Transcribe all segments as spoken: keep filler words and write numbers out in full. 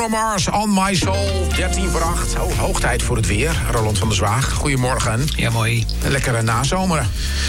Mars, On My Soul, dertien voor acht. Oh, hoog tijd voor het weer. Roland van der Zwaag, goedemorgen. Ja, mooi. Lekkere nazomeren.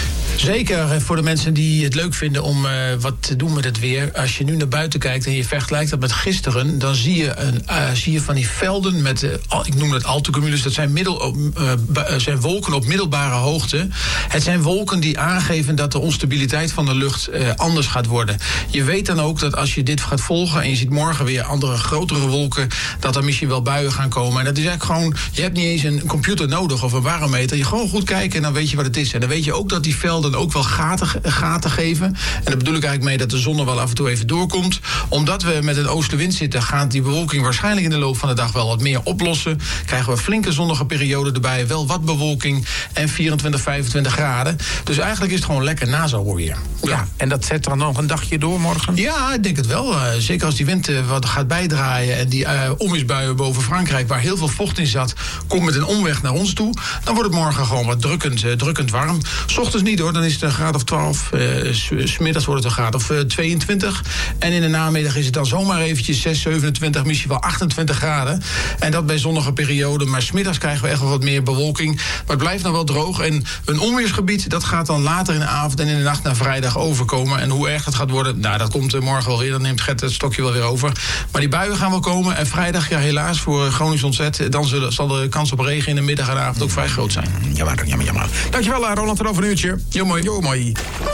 Zeker voor de mensen die het leuk vinden om uh, wat te doen met het weer. Als je nu naar buiten kijkt en je vergelijkt dat met gisteren, dan zie je, een, uh, zie je van die velden met, uh, ik noem het altocumules, dat zijn, middel, uh, zijn wolken op middelbare hoogte. Het zijn wolken die aangeven dat de onstabiliteit van de lucht uh, anders gaat worden. Je weet dan ook dat als je dit gaat volgen en je ziet morgen weer andere grotere wolken, dat er misschien wel buien gaan komen. En dat is eigenlijk gewoon, je hebt niet eens een computer nodig of een barometer. Je gewoon goed kijken en dan weet je wat het is. En dan weet je ook dat die velden ook wel gaten, gaten geven. En daar bedoel ik eigenlijk mee dat de zon er wel af en toe even doorkomt. Omdat we met een oostenwind zitten, gaat die bewolking waarschijnlijk in de loop van de dag wel wat meer oplossen. Krijgen we flinke zonnige perioden erbij, wel wat bewolking en vierentwintig, vijfentwintig graden. Dus eigenlijk is het gewoon lekker nazomerweer. Ja, ja, en dat zet dan nog een dagje door morgen? Ja, ik denk het wel. Uh, zeker als die wind uh, wat gaat bijdraaien en die uh, onweersbuien boven Frankrijk, waar heel veel vocht in zat, komt met een omweg naar ons toe. Dan wordt het morgen gewoon wat drukkend, uh, drukkend warm. 's Ochtends niet hoor, dan is het een graad of twaalf. Uh, s- smiddags wordt het een graad of uh, tweeëntwintig. En in de namiddag is het dan zomaar eventjes zes, zevenentwintig, misschien wel achtentwintig graden. En dat bij zonnige perioden. Maar smiddags krijgen we echt wel wat meer bewolking. Maar het blijft nog wel droog. En een onweersgebied, dat gaat dan later in de avond en in de nacht naar vrijdag overkomen. En hoe erg dat gaat worden, nou, dat komt morgen wel weer. Dan neemt Gert het stokje wel weer over. Maar die buien gaan wel komen. En vrijdag, ja, helaas voor Gronings ontzet, dan zullen, zal de kans op regen in de middag en avond ook vrij groot zijn. Jammer, jammer, jammer. Dankjewel, Roland, voor over een uurtje. Jo, mooi. Jo, mooi.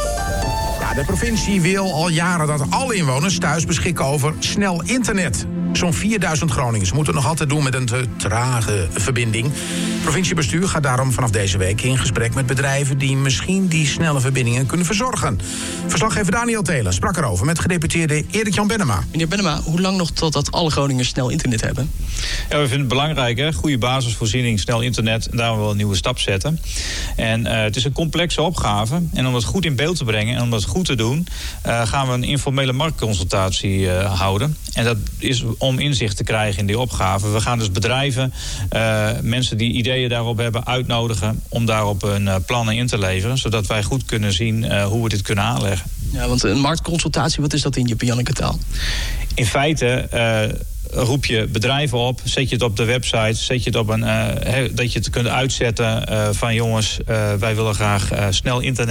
Ja, de provincie wil al jaren dat alle inwoners thuis beschikken over snel internet. Zo'n vierduizend Groningers moeten het nog altijd doen met een te trage verbinding. Het provinciebestuur gaat daarom vanaf deze week in gesprek met bedrijven die misschien die snelle verbindingen kunnen verzorgen. Verslaggever Daniel Telen sprak erover met gedeputeerde Erik-Jan Bennema. Meneer Bennema, hoe lang nog totdat alle Groningers snel internet hebben? Ja, we vinden het belangrijk, hè? Goede basisvoorziening, snel internet. En daarom wel een nieuwe stap zetten. En uh, het is een complexe opgave. En om dat goed in beeld te brengen en om dat goed te doen, Uh, gaan we een informele marktconsultatie uh, houden. En dat is om inzicht te krijgen in die opgave. We gaan dus bedrijven, uh, mensen die ideeën daarop hebben, uitnodigen om daarop hun uh, plannen in te leveren. Zodat wij goed kunnen zien uh, hoe we dit kunnen aanleggen. Ja, want een marktconsultatie, wat is dat in Jip-Janneke taal? In feite Uh, roep je bedrijven op, zet je het op de website, zet je het op een, uh, he, dat je het kunt uitzetten uh, van jongens, uh, wij willen graag uh, snel internet.